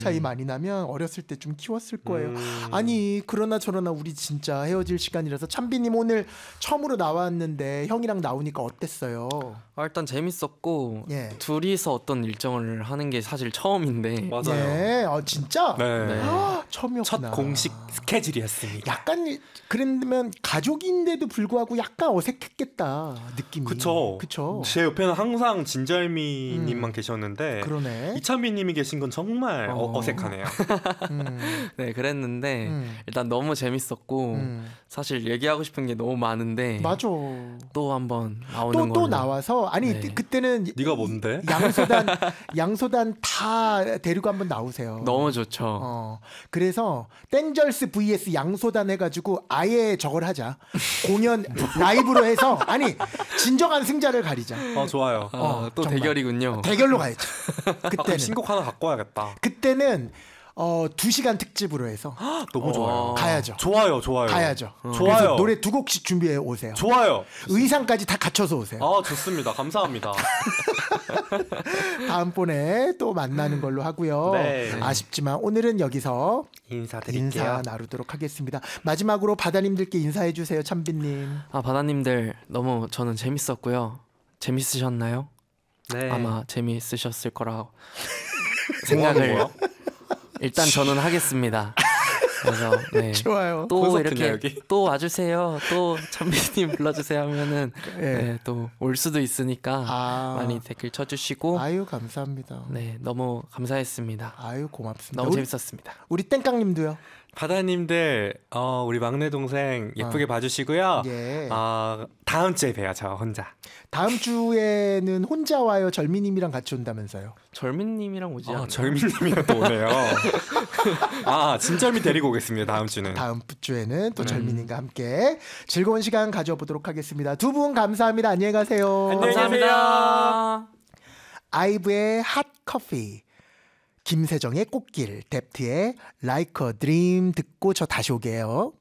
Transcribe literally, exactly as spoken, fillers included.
차이 음. 많이 나면 어렸을 때 좀 키웠을 거예요. 음. 아니 그러나 저러나 우리 진짜 헤어질 시간이라서 참비님 오늘 처음으로 나왔는데 형이랑 나오니까 어땠어요? 아, 일단 재밌었고 예. 둘이서 어떤 일정을 하는 게 사실 처음인데 맞아요. 네, 아 진짜? 네. 네. 아, 처음이었구나. 첫 공식 스케줄이었습니다. 약간 그러면 가족인데도 불구하고 약간 어색했겠다 느낌이. 그쵸. 그쵸. 제 옆에는 항상 진절미님만 음. 계셨는데 그러네. 이찬비님이 계신 건 정말 어. 어. 어색하네요. 음, 네 그랬는데 음, 일단 너무 재밌었고 음. 사실 얘기하고 싶은 게 너무 많은데 맞아. 또 한번 나오는 또 또 걸로. 나와서 아니 네. 그때는 네가 뭔데? 양소단 양소단 다 데리고 한번 나오세요. 너무 좋죠. 어 그래서 땡절스 vs 양소단 해가지고 아예 저걸 하자. 공연 라이브로 해서 아니 진정한 승자를 가리자. 어 좋아요. 아, 어, 또 정말. 대결이군요. 대결로 가야지. 아, 그럼 그때는 신곡 하나 갖고 와야겠다. 그때는 어 두 시간 특집으로 해서 너무 어. 좋아요. 가야죠. 좋아요, 좋아요. 가야죠. 좋아요. 그래서 노래 두 곡씩 준비해 오세요. 좋아요. 의상까지 다 갖춰서 오세요. 아 좋습니다. 감사합니다. 다음번에 또 만나는 걸로 하고요. 네. 아쉽지만 오늘은 여기서 인사드릴게요. 인사 나누도록 하겠습니다. 마지막으로 바다님들께 인사해 주세요, 참비님. 아 바다님들 너무 저는 재밌었고요. 재밌으셨나요? 네. 아마 재미있으셨을 거라 뭐 하는 생각을 거야? 일단 저는 하겠습니다. 그래서 네. 좋아요. 또 콘서트냐, 이렇게 여기? 또 와주세요. 또 참비님 불러주세요 하면은 예. 네, 또 올 수도 있으니까 아. 많이 댓글 쳐주시고 아유 감사합니다. 네 너무 감사했습니다. 아유 고맙습니다. 너무 우리, 재밌었습니다. 우리 땡깡님도요. 바다님들 어, 우리 막내 동생 예쁘게 어. 봐주시고요. 예. 어, 다음 주에 봬요. 저 혼자. 다음 주에는 혼자 와요. 절미님이랑 같이 온다면서요. 절민님이랑 오지 않나요? 아, 절민님이랑 또 오네요. 아 진절미 데리고 오겠습니다. 다음 주는. 다음 주에는 또 음. 절미님과 함께 즐거운 시간 가져보도록 하겠습니다. 두 분 감사합니다. 안녕히 가세요. 안녕히 감사합니다. 아이브의 핫 커피, 김세정의 꽃길, 뎁트의 Like a Dream 듣고 저 다시 오게요.